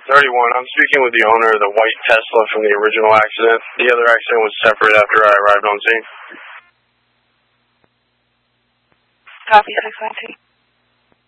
31. I'm speaking with the owner of the white Tesla from the original accident. The other accident was separate after I arrived on scene. Copy 612.